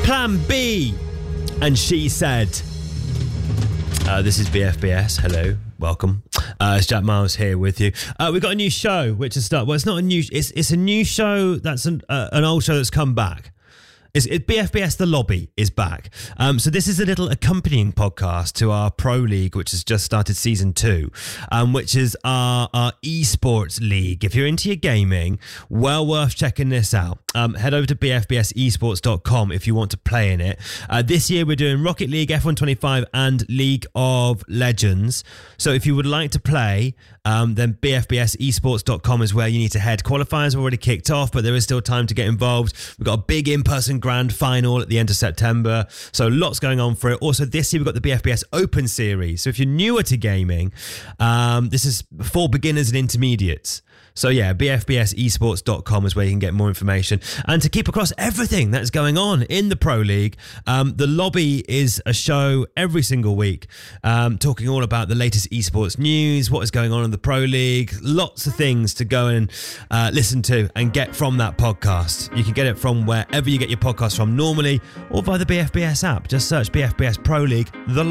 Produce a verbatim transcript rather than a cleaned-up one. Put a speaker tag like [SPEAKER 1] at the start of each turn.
[SPEAKER 1] Plan B. And She Said. Uh, this is B F B S. Hello. Welcome. Uh, it's Jack Miles here with you. Uh, we've got a new show, which is start. Well, it's not a new. It's it's a new show. That's an uh, an old show that's come back. It's, it, B F B S The Lobby is back. Um, so this is a little accompanying podcast to our Pro League, which has just started season two, um, which is our, our esports league. If you're into your gaming, well worth checking this out. Um, head over to b f b s esports dot com if you want to play in it. Uh, this year we're doing Rocket League, F one twenty-five and League of Legends. So if you would like to play, um, then b f b s esports dot com is where you need to head. Qualifiers have already kicked off, but there is still time to get involved. We've got a big in-person grand final at the end of September. So lots going on for it. Also this year we've got the B F B S Open Series. So if you're newer to gaming, um, this is for beginners and intermediates. So yeah, b f b s esports dot com is where you can get more information. And to keep across everything that's going on in the Pro League, um, The Lobby is a show every single week, um, talking all about the latest esports news, what is going on in the Pro League, lots of things to go and uh, listen to and get from that podcast. You can get it from wherever you get your podcast from normally, or via the B F B S app. Just search B F B S Pro League, The